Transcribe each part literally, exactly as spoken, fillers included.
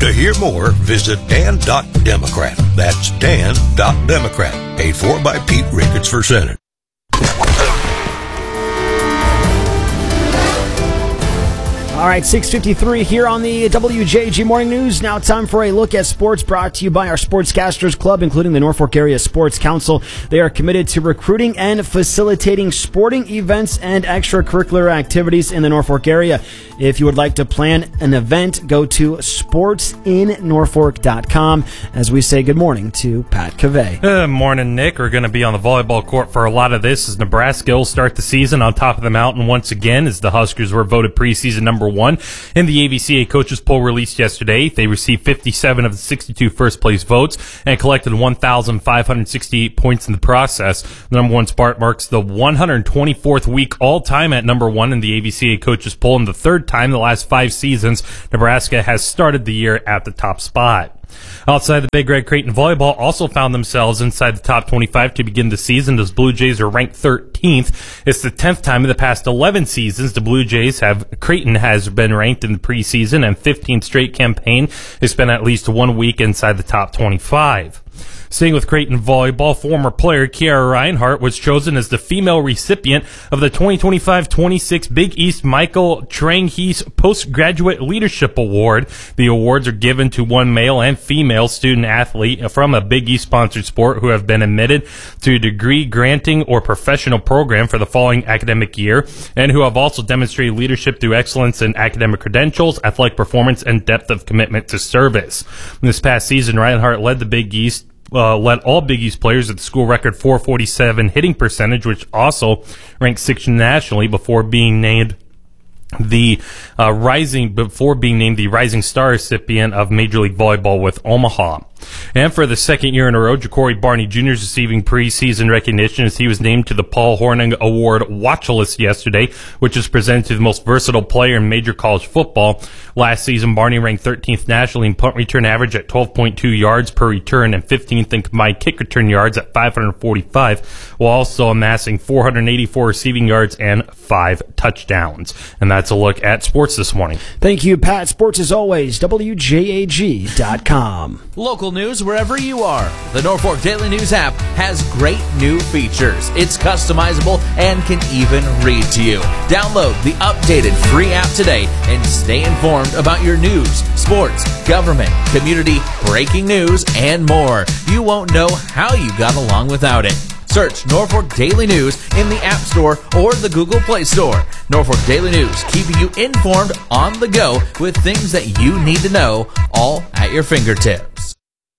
To hear more, visit dan dot democrat. That's dan dot democrat. Paid for by Pete Ricketts for Senate. All right, six fifty-three here on the W J G Morning News. Now time for a look at sports brought to you by our Sportscasters Club, including the Norfolk Area Sports Council. They are committed to recruiting and facilitating sporting events and extracurricular activities in the Norfolk area. If you would like to plan an event, go to sports in norfolk dot com. As we say good morning to Pat Cavey. Good morning, Nick. We're going to be on the volleyball court for a lot of this as Nebraska will start the season on top of the mountain once again as the Huskers were voted preseason number one in the A V C A coaches poll released yesterday. They received fifty-seven of the sixty-two first place votes and collected one thousand five hundred sixty-eight points in the process. The number one spot marks the one hundred twenty-fourth week all time at number one in the A V C A coaches poll, and the third time in the last five seasons Nebraska has started the year at the top spot. Outside the Big Red, Creighton volleyball also found themselves inside the top twenty-five to begin the season as Blue Jays are ranked thirteenth. It's the tenth time in the past eleven seasons the Blue Jays have, Creighton has been ranked in the preseason, and fifteenth straight campaign has spent at least one week inside the top twenty-five. Staying with Creighton volleyball, former player Kiara Reinhart was chosen as the female recipient of the twenty twenty-five twenty-six Big East Michael Tranghees Postgraduate Leadership Award. The awards are given to one male and female student athlete from a Big East sponsored sport who have been admitted to a degree granting or professional program for the following academic year, and who have also demonstrated leadership through excellence in academic credentials, athletic performance, and depth of commitment to service. This past season, Reinhart led the Big East Uh, led all Big East players at the school record four forty-seven hitting percentage, which also ranked sixth nationally before being named the uh, rising before being named the Rising Star recipient of Major League Volleyball with Omaha. And for the second year in a row, Ja'Cory Barney Junior is receiving preseason recognition as he was named to the Paul Hornung Award watch list yesterday, which is presented to the most versatile player in major college football. Last season, Barney ranked thirteenth nationally in punt return average at twelve point two yards per return and fifteenth in combined kick return yards at five hundred forty-five, while also amassing four hundred eighty-four receiving yards and five touchdowns. And that's a look at sports this morning. Thank you, Pat. Sports as always, W J A G dot com. Local news wherever you are. The Norfolk Daily News app has great new features. It's customizable and can even read to you. Download the updated free app today and stay informed about your news, sports, government, community, breaking news, and more. You won't know how you got along without it. Search Norfolk Daily News in the App Store or the Google Play Store. Norfolk Daily News, keeping you informed on the go with things that you need to know, all at your fingertips.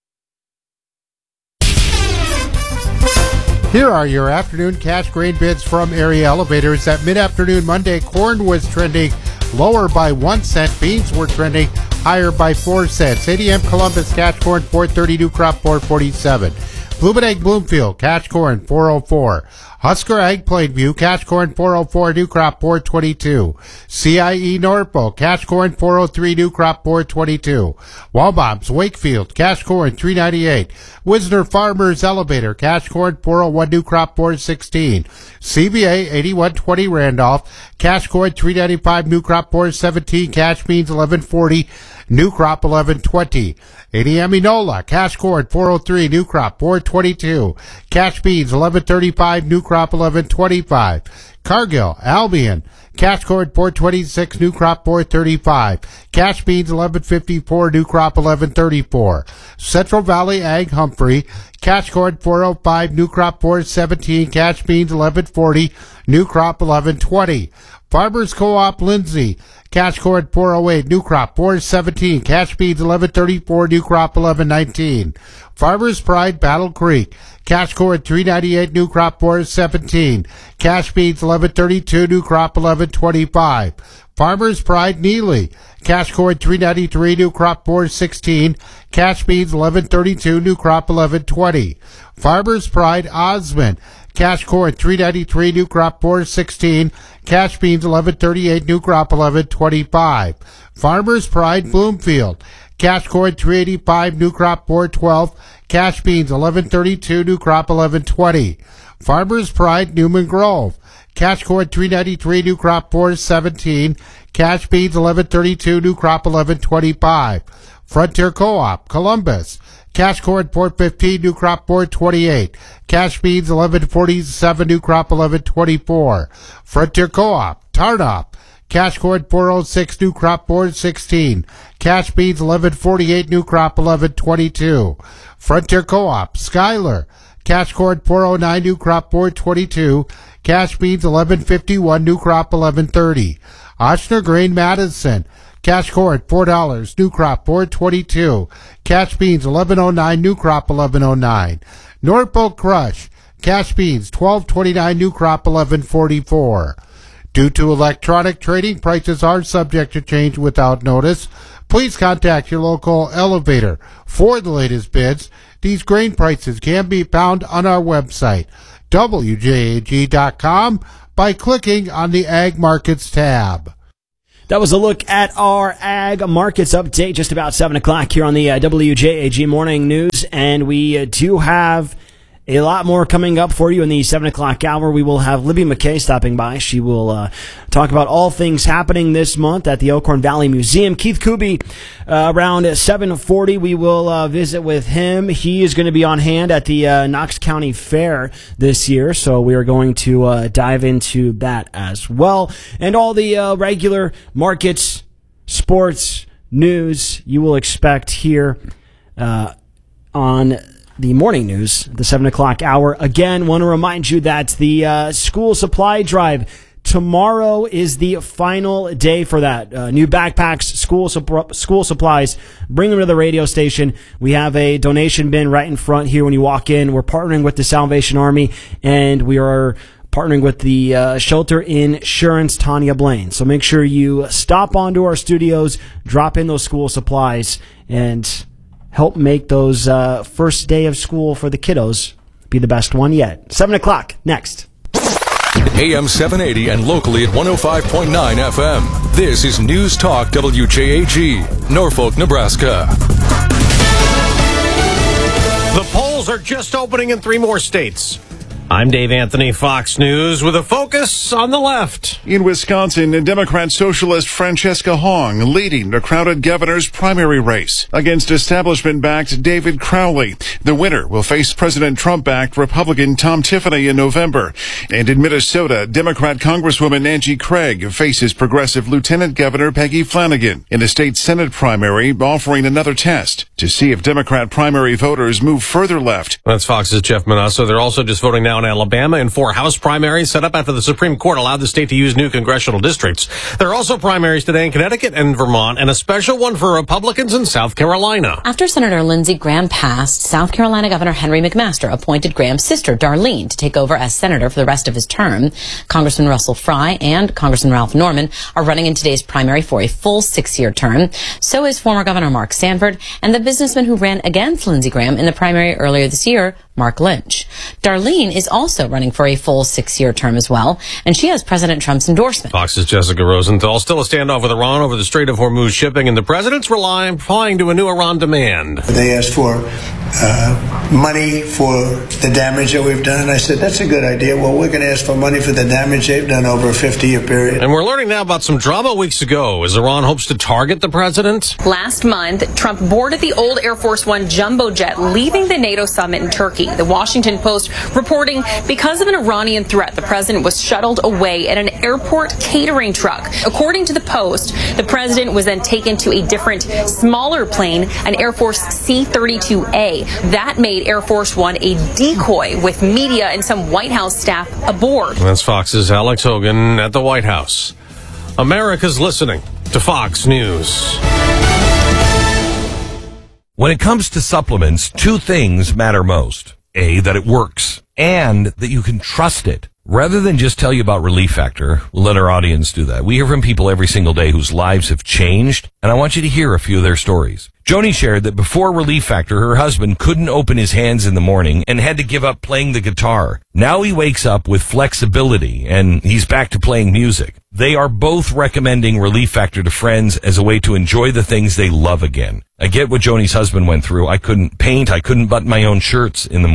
Here are your afternoon cash grain bids from Area Elevators. At mid-afternoon Monday, corn was trending lower by one cent. Beans were trending higher by four cents. A D M Columbus cash corn four thirty, new crop four forty-seven. Blooming Egg Bloomfield cash corn four oh four. Husker Egg Plainview cash corn four oh four, new crop four twenty-two. C I E Norfolk cash corn four oh three, new crop four twenty-two. Walbob's Wakefield cash corn three ninety-eight. Wisner Farmers Elevator cash corn four oh one, new crop four sixteen. C B A eighty-one twenty Randolph cash corn three ninety-five, new crop four seventeen. Cash beans eleven forty, new crop eleven twenty. A D M Enola cash corn four oh three, new crop four twenty-two. Cash beans eleven thirty-five, new crop eleven twenty-five. Cargill Albion cash corn four twenty-six, new crop four thirty-five. Cash beans eleven fifty-four, new crop eleven thirty-four. Central Valley Ag Humphrey cash corn four oh five, new crop four seventeen. Cash beans eleven forty, new crop eleven twenty. Farmers Co-op Lindsay cash corn four oh eight, new crop four seventeen. Cash beans eleven thirty-four, new crop eleven nineteen. Farmers Pride Battle Creek cash corn three ninety-eight, new crop four seventeen. Cash beans eleven thirty-two, new crop eleven twenty-five. Farmers Pride Neely cash corn three ninety-three, new crop four sixteen. Cash beans eleven thirty-two, new crop eleven twenty. Farmers Pride Osmond cash corn three ninety-three, new crop four sixteen. Cash beans eleven thirty-eight, new crop eleven twenty-five. Farmers Pride Bloomfield cash corn three eighty-five, new crop four twelve. Cash beans eleven thirty-two, new crop eleven twenty. Farmers Pride Newman Grove cash corn three ninety-three, new crop four seventeen. Cash beans eleven thirty-two, new crop eleven twenty-five. Frontier Co-op, Columbus. Cash corn, port fifteen, new crop board twenty-eight. Cash beans, eleven forty-seven, new crop eleven twenty-four. Frontier Co-op, Tarnop. Cash corn, four oh six, new crop board sixteen. Cash beans, eleven forty-eight, new crop eleven twenty-two. Frontier Co-op, Schuyler. Cash corn, four oh nine, new crop board twenty-two. Cash beans, eleven fifty-one, new crop eleven thirty. Ochsner Grain, Madison. Cash corn, four dollars, new crop board twenty-two. Cash beans, eleven oh nine, new crop eleven oh nine. Norfolk Crush. Cash beans, twelve twenty-nine, new crop eleven forty-four. Due to electronic trading, prices are subject to change without notice. Please contact your local elevator for the latest bids. These grain prices can be found on our website, W J A G dot com, by clicking on the Ag Markets tab. That was a look at our Ag Markets update, just about seven o'clock here on the uh, W J A G Morning News. And we uh, do have a lot more coming up for you in the seven o'clock hour. We will have Libby McKay stopping by. She will uh, talk about all things happening this month at the Elkhorn Valley Museum. Keith Kuby, uh, around seven forty, we will uh, visit with him. He is going to be on hand at the uh, Knox County Fair this year, so we are going to uh, dive into that as well. And all the uh, regular markets, sports, news you will expect here uh, on the morning news, the seven o'clock hour. Again, want to remind you that the uh, school supply drive tomorrow is the final day for that. Uh, new backpacks, school supp- school supplies, bring them to the radio station. We have a donation bin right in front here when you walk in. We're partnering with the Salvation Army, and we are partnering with the uh, Shelter Insurance Tanya Blaine. So make sure you stop onto our studios, drop in those school supplies, and help make those uh, first day of school for the kiddos be the best one yet. seven o'clock, next. A M seven eighty and locally at one oh five point nine F M. This is News Talk W J A G, Norfolk, Nebraska. The polls are just opening in three more states. I'm Dave Anthony, Fox News, with a focus on the left. In Wisconsin, Democrat socialist Francesca Hong leading the crowded governor's primary race against establishment-backed David Crowley. The winner will face President Trump-backed Republican Tom Tiffany in November. And in Minnesota, Democrat Congresswoman Angie Craig faces progressive Lieutenant Governor Peggy Flanagan in the state Senate primary, offering another test to see if Democrat primary voters move further left. That's Fox's Jeff Manasso. They're also just voting now in Alabama in four House primaries set up after the Supreme Court allowed the state to use new congressional districts. There are also primaries today in Connecticut and Vermont, and a special one for Republicans in South Carolina. After Senator Lindsey Graham passed, South Carolina Governor Henry McMaster appointed Graham's sister, Darlene, to take over as senator for the rest of his term. Congressman Russell Fry and Congressman Ralph Norman are running in today's primary for a full six-year term. So is former Governor Mark Sanford and the businessman who ran against Lindsey Graham in the primary earlier this year, Mark Lynch. Darlene is also running for a full six-year term as well, and she has President Trump's endorsement. Fox's Jessica Rosenthal. Still a standoff with Iran over the Strait of Hormuz shipping, and the president's relying, replying to a new Iran demand. They asked for uh, money for the damage that we've done. I said, that's a good idea. Well, we're going to ask for money for the damage they've done over a fifty-year period. And we're learning now about some drama weeks ago as Iran hopes to target the president. Last month, Trump boarded the old Air Force One jumbo jet leaving the NATO summit in Turkey. The Washington Post reporting because of an Iranian threat, the president was shuttled away in an airport catering truck. According to the Post, the president was then taken to a different, smaller plane, an Air Force C thirty-two A. That made Air Force One a decoy with media and some White House staff aboard. That's Fox's Alex Hogan at the White House. America's listening to Fox News. When it comes to supplements, two things matter most. A, that it works, and that you can trust it. Rather than just tell you about Relief Factor, we'll let our audience do that. We hear from people every single day whose lives have changed, and I want you to hear a few of their stories. Joni shared that before Relief Factor, her husband couldn't open his hands in the morning and had to give up playing the guitar. Now he wakes up with flexibility, and he's back to playing music. They are both recommending Relief Factor to friends as a way to enjoy the things they love again. I get what Joni's husband went through. I couldn't paint. I couldn't button my own shirts in the morning. The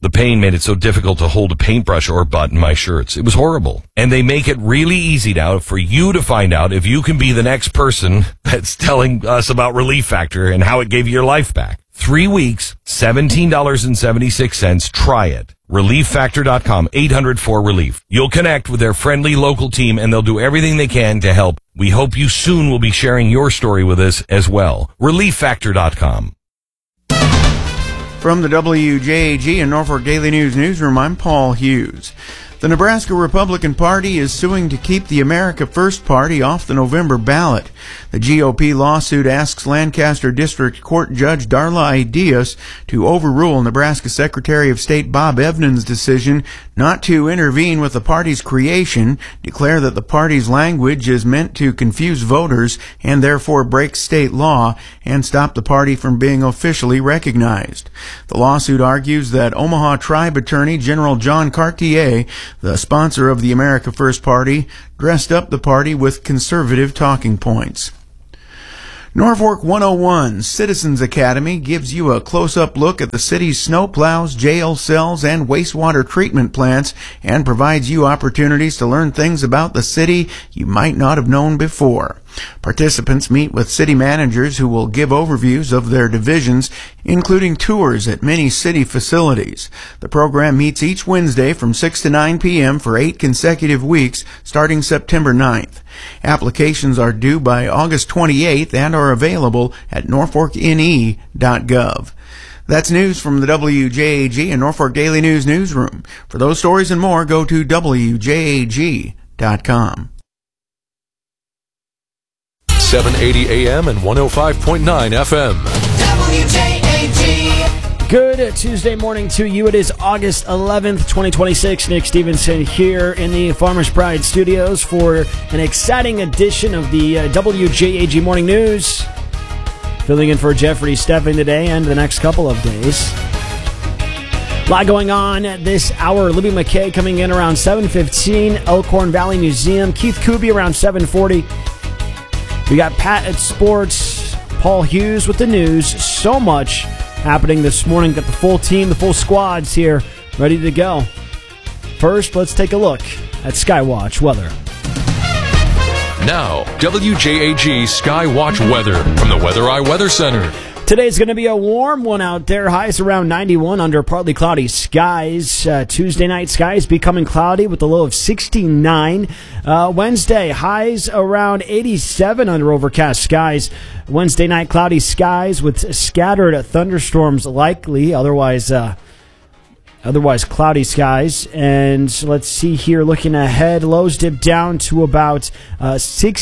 The pain made it so difficult to hold a paintbrush or button my shirts. It was horrible. And they make it really easy now for you to find out if you can be the next person that's telling us about Relief Factor and how it gave you your life back. Three weeks, seventeen dollars and seventy-six cents. Try it. relief factor dot com, eight hundred four relief. You'll connect with their friendly local team and they'll do everything they can to help. We hope you soon will be sharing your story with us as well. relief factor dot com. From the W J A G and Norfolk Daily News newsroom, I'm Paul Hughes. The Nebraska Republican Party is suing to keep the America First Party off the November ballot. The G O P lawsuit asks Lancaster District Court Judge Darla Diaz to overrule Nebraska Secretary of State Bob Evans' decision not to intervene with the party's creation, declare that the party's language is meant to confuse voters and therefore break state law, and stop the party from being officially recognized. The lawsuit argues that Omaha Tribe Attorney General John Cartier, the sponsor of the America First Party, dressed up the party with conservative talking points. Norfolk one oh one Citizens Academy gives you a close-up look at the city's snowplows, jail cells, and wastewater treatment plants, and provides you opportunities to learn things about the city you might not have known before. Participants meet with city managers who will give overviews of their divisions, including tours at many city facilities. The program meets each Wednesday from six to nine p.m. for eight consecutive weeks, starting September ninth. Applications are due by August twenty-eighth and are available at norfolk n e dot gov. That's news from the W J A G and Norfolk Daily News newsroom. For those stories and more, go to w j a g dot com. seven eighty A M and one oh five point nine F M. W J A G. Good Tuesday morning to you. It is August eleventh, twenty twenty-six. Nick Stevenson here in the Farmers Pride Studios for an exciting edition of the uh, W J A G Morning News. Filling in for Jeffrey Steffen today and the next couple of days. A lot going on this hour. Libby McKay coming in around seven fifteen. Elkhorn Valley Museum. Keith Kuby around seven forty. We got Pat at Sports. Paul Hughes with the news. So much happening this morning. Got the full team, the full squads here ready to go. First, let's take a look at Skywatch weather. Now, W J A G Skywatch weather from the Weather Eye Weather Center. Today's going to be a warm one out there. Highs around ninety-one under partly cloudy skies. Uh, Tuesday night skies becoming cloudy with a low of sixty-nine. Uh, Wednesday, highs around eighty-seven under overcast skies. Wednesday night, cloudy skies with scattered thunderstorms likely. Otherwise, uh, otherwise cloudy skies. And let's see here, looking ahead, lows dip down to about uh,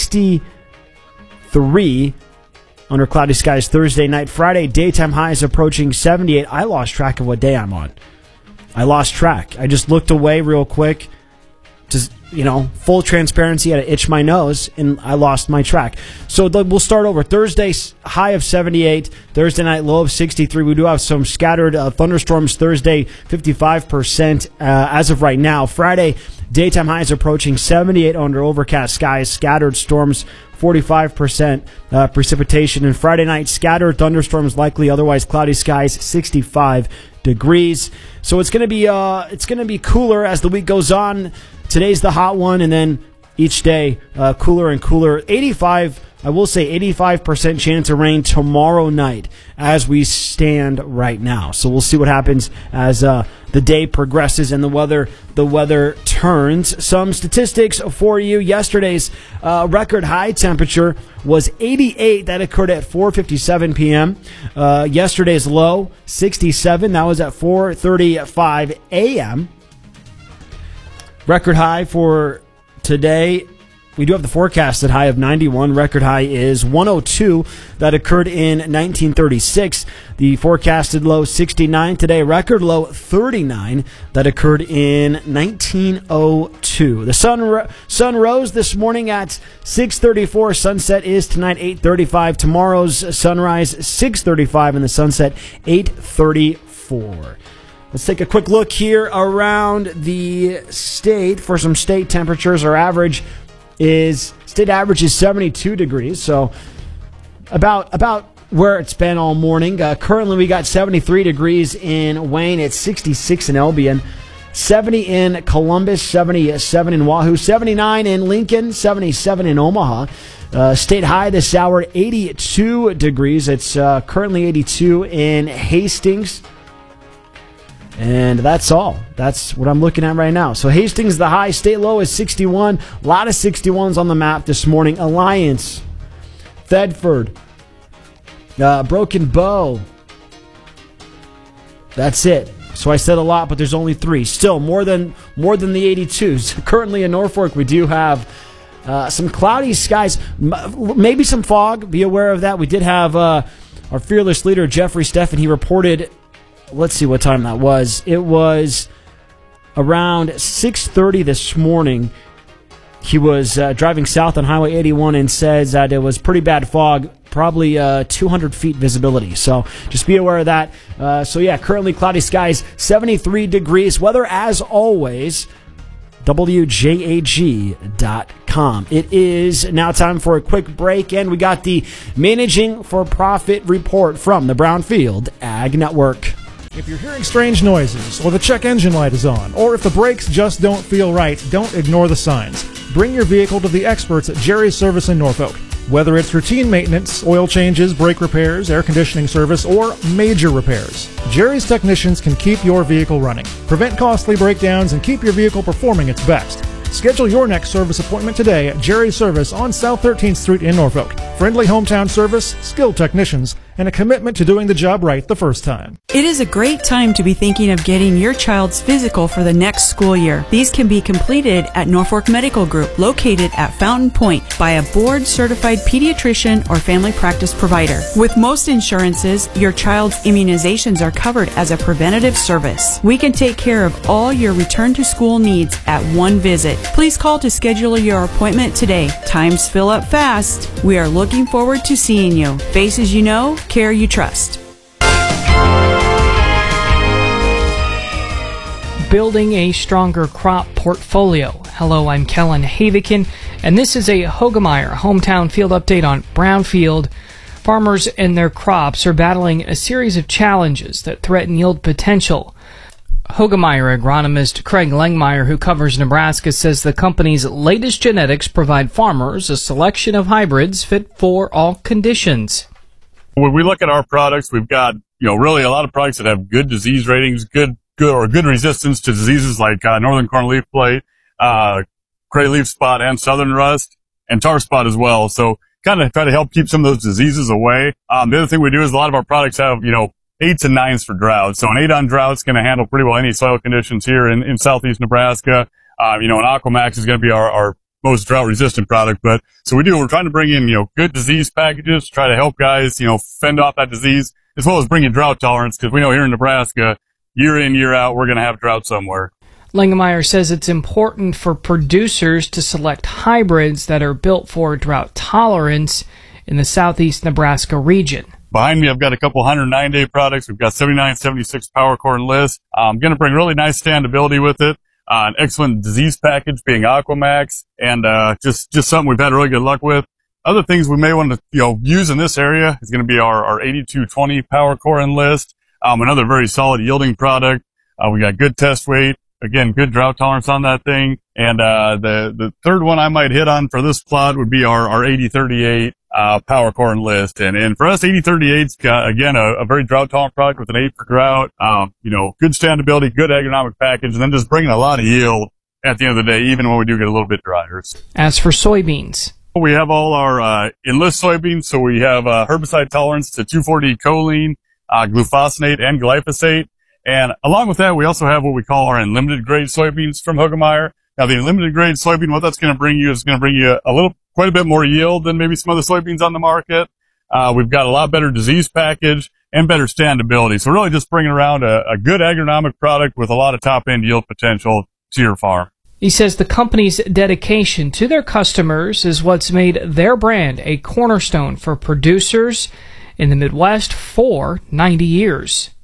sixty-three. Under cloudy skies Thursday night. Friday, daytime highs approaching seventy-eight. I lost track of what day I'm on. I lost track. I just looked away real quick. Just, you know, full transparency. I had to itch my nose, and I lost my track. So we'll start over. Thursday, high of seventy-eight. Thursday night, low of sixty-three. We do have some scattered uh, thunderstorms Thursday, fifty-five percent uh, as of right now. Friday, daytime highs approaching seventy-eight under overcast skies. Scattered storms, forty-five percent uh, precipitation. And Friday night, scattered thunderstorms likely, otherwise cloudy skies, sixty-five degrees. So it's going to be uh, it's going to be cooler as the week goes on. Today's the hot one, and then each day uh, cooler and cooler. eighty-five, I will say eighty-five percent chance of rain tomorrow night as we stand right now. So we'll see what happens as uh, the day progresses and the weather the weather turns. Some statistics for you. Yesterday's uh, record high temperature was eighty-eight. That occurred at four fifty-seven p.m. Uh, yesterday's low, sixty-seven. That was at four thirty-five a.m. Record high for today, we do have the forecasted high of ninety-one. Record high is one oh two. That occurred in nineteen thirty-six. The forecasted low, sixty-nine today. Record low, thirty-nine. That occurred in nineteen oh two. The sun ro- sun rose this morning at six thirty-four. Sunset is tonight, eight thirty-five. Tomorrow's sunrise, six thirty-five. And the sunset, eight thirty-four. Let's take a quick look here around the state for some state temperatures. Our average is, state average is seventy-two degrees, so about, about where it's been all morning. Uh, currently, we got seventy-three degrees in Wayne. It's sixty-six in Albion. seventy in Columbus, seventy-seven in Wahoo, seventy-nine in Lincoln, seventy-seven in Omaha. Uh, state high this hour, eighty-two degrees. It's uh, currently eighty-two in Hastings. And that's all. That's what I'm looking at right now. So Hastings, the high. State low is sixty-one. A lot of sixty-ones on the map this morning. Alliance, Thedford, uh, Broken Bow. That's it. So I said a lot, but there's only three. Still more than more than the eighty-twos. Currently in Norfolk, we do have uh, some cloudy skies, maybe some fog. Be aware of that. We did have uh, our fearless leader, Jeffrey Steffen. He reported, let's see what time that was. It was around six thirty this morning. He was uh, driving south on Highway eighty-one and says that it was pretty bad fog, probably uh, two hundred feet visibility. So just be aware of that. Uh, so yeah, currently cloudy skies, seventy-three degrees. Weather as always, W J A G dot com. It is now time for a quick break, and we got the Managing for Profit report from the Brownfield Ag Network. If you're hearing strange noises, or the check engine light is on, or if the brakes just don't feel right, don't ignore the signs. Bring your vehicle to the experts at Jerry's Service in Norfolk. Whether it's routine maintenance, oil changes, brake repairs, air conditioning service, or major repairs, Jerry's technicians can keep your vehicle running, prevent costly breakdowns, and keep your vehicle performing its best. Schedule your next service appointment today at Jerry's Service on South thirteenth Street in Norfolk. Friendly hometown service, skilled technicians, and a commitment to doing the job right the first time. It is a great time to be thinking of getting your child's physical for the next school year. These can be completed at Norfolk Medical Group, located at Fountain Point, by a board-certified pediatrician or family practice provider. With most insurances, your child's immunizations are covered as a preventative service. We can take care of all your return-to-school needs at one visit. Please call to schedule your appointment today. Times fill up fast. We are looking forward to seeing you. Faces you know, care you trust. Building a stronger crop portfolio. Hello, I'm Kellen Havikin, and this is a Hoegemeyer hometown field update on Brownfield. Farmers and their crops are battling a series of challenges that threaten yield potential. Hoegemeyer agronomist Craig Langmeyer, who covers Nebraska, says the company's latest genetics provide farmers a selection of hybrids fit for all conditions. When we look at our products, we've got, you know, really a lot of products that have good disease ratings, good, good, or good resistance to diseases like uh, northern corn leaf blight, uh, gray leaf spot, and southern rust, and tar spot as well. So kind of try to help keep some of those diseases away. Um, the other thing we do is a lot of our products have, you know, eights and nines for drought. So an eight on drought is going to handle pretty well any soil conditions here in, in southeast Nebraska. Uh, you know, an Aquamax is going to be our, our most drought resistant product. But so we do, we're trying to bring in, you know, good disease packages to try to help guys, you know, fend off that disease as well as bring in drought tolerance, because we know here in Nebraska, year in, year out, we're going to have drought somewhere. Langemeyer says it's important for producers to select hybrids that are built for drought tolerance in the southeast Nebraska region. Behind me, I've got a couple one hundred nine day products. We've got seventy-nine, seventy-six power corn list. I'm going to bring really nice standability with it. Uh, an excellent disease package being Aquamax, and uh, just just something we've had really good luck with. Other things we may want to you know use in this area is going to be our, our eighty-two twenty power corn list. Um, another very solid yielding product. Uh, we got good test weight. Again, good drought tolerance on that thing. And uh, the the third one I might hit on for this plot would be our our eighty thirty-eight uh power corn list. And and for us, eighty thirty-eight's got again a, a very drought tolerant product with an eight for drought. Um, you know, good standability, good agronomic package, and then just bringing a lot of yield at the end of the day, even when we do get a little bit drier. As for soybeans, we have all our uh Enlist soybeans. So we have uh herbicide tolerance to two four-D choline, uh glufosinate, and glyphosate. And along with that, we also have what we call our unlimited grade soybeans from Hoegemeyer. Now, the unlimited grade soybean, what that's going to bring you is going to bring you a little, quite a bit more yield than maybe some other soybeans on the market. Uh, we've got a lot better disease package and better standability. So really just bringing around a, a good agronomic product with a lot of top end yield potential to your farm. He says the company's dedication to their customers is what's made their brand a cornerstone for producers in the Midwest for ninety years.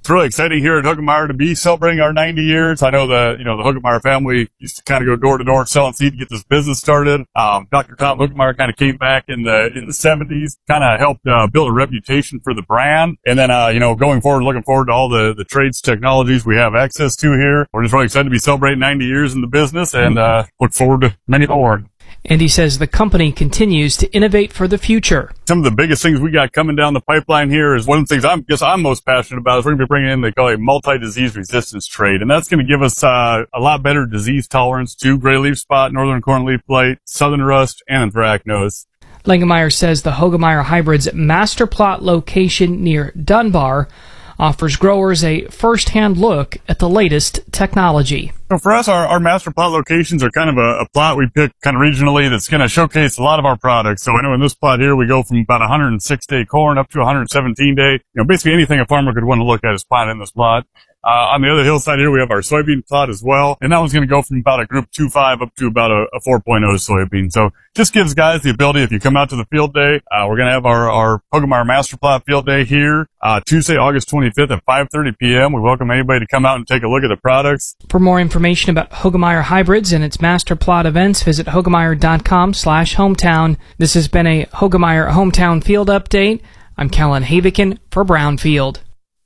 it's really exciting here at Hoegemeyer to be celebrating our ninety years. I know the, you know, the Hoegemeyer family used to kind of go door to door selling seed to get this business started. Um, Doctor Tom Hoegemeyer kind of came back in the, in the seventies, kind of helped, uh, build a reputation for the brand. And then, uh, you know, going forward, looking forward to all the, the trades technologies we have access to here. We're just really excited to be celebrating ninety years in the business and, uh, look forward to many more. And he says the company continues to innovate for the future. Some of the biggest things we got coming down the pipeline here is one of the things I'm guess I'm most passionate about is we're going to be bringing in, they call it a multi-disease resistance trait. And that's going to give us uh, a lot better disease tolerance to gray leaf spot, northern cornleaf blight, southern rust, and anthracnose. Langemeyer says the Hoegemeyer Hybrids master plot location near Dunbar offers growers a first-hand look at the latest technology. So for us, our, our master plot locations are kind of a, a plot we pick kind of regionally that's going to showcase a lot of our products. So I know in this plot here, we go from about one hundred six day corn up to one hundred seventeen day. You know, basically anything a farmer could want to look at is plotted in this plot. Uh, on the other hillside here, we have our soybean plot as well. And that one's going to go from about a group two point five up to about a, a four point oh soybean. So just gives guys the ability, if you come out to the field day, uh, we're going to have our, our Hoegemeyer Master Plot field day here, uh, Tuesday, August twenty-fifth at five thirty p.m. We welcome anybody to come out and take a look at the products. For more information about Hoegemeyer Hybrids and its Master Plot events, visit hoegemeyer.com slash hometown. This has been a Hoegemeyer Hometown Field Update. I'm Kellen Havikin for Brownfield.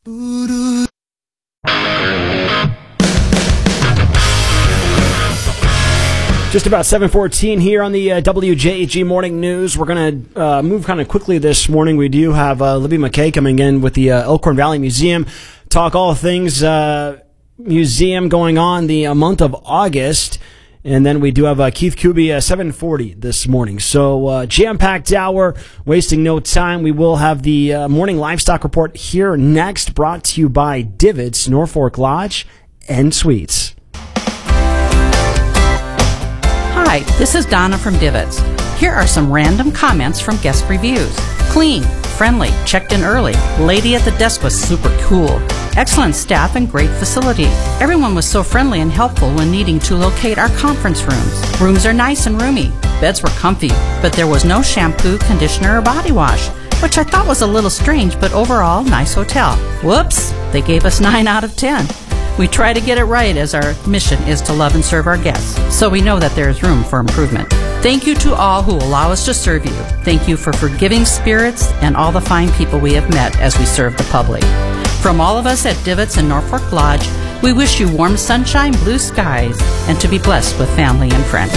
Just about seven fourteen here on the uh, W J A G Morning News. We're going to uh, move kind of quickly this morning. We do have uh, Libby McKay coming in with the uh, Elkhorn Valley Museum. Talk all things uh, museum going on the uh, month of August. And then we do have uh, Keith Kuby, uh, seven forty this morning. So uh, jam-packed hour, wasting no time. We will have the uh, morning livestock report here next, brought to you by Divots, Norfolk Lodge and Suites. Hi, this is Donna from Divots. Here are some random comments from guest reviews. Clean, friendly, checked in early. Lady at the desk was super cool. Excellent staff and great facility. Everyone was so friendly and helpful when needing to locate our conference rooms. Rooms are nice and roomy. Beds were comfy, but there was no shampoo, conditioner, or body wash, which I thought was a little strange, but overall, nice hotel. Whoops, they gave us nine out of ten. We try to get it right, as our mission is to love and serve our guests, so we know that there is room for improvement. Thank you to all who allow us to serve you. Thank you for forgiving spirits and all the fine people we have met as we serve the public. From all of us at Divots and Norfolk Lodge, we wish you warm sunshine, blue skies, and to be blessed with family and friends.